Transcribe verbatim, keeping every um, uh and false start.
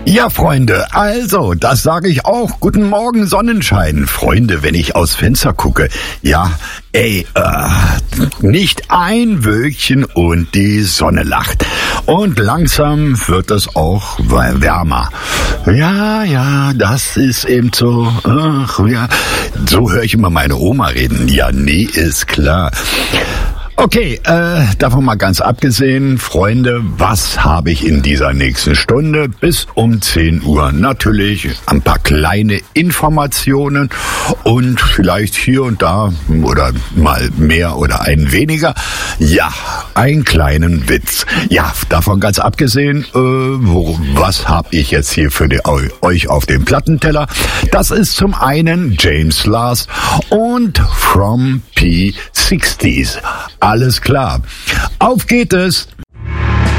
Ja, Freunde, also, das sage ich auch. Guten Morgen, Sonnenschein. Freunde, wenn ich aus Fenster gucke, ja, ey, äh, nicht ein Wölkchen und die Sonne lacht. Und langsam wird es auch wärmer. Ja, ja, das ist eben so, ach ja, so höre ich immer meine Oma reden. Ja, nee, ist klar. Okay, äh, davon mal ganz abgesehen, Freunde, was habe ich in dieser nächsten Stunde bis um zehn Uhr? Natürlich ein paar kleine Informationen und vielleicht hier und da oder mal mehr oder ein weniger. Ja, einen kleinen Witz. Ja, davon ganz abgesehen, äh, wo, was habe ich jetzt hier für die, euch auf dem Plattenteller? Das ist zum einen James Last und From P sechzig. Alles klar. Auf geht es.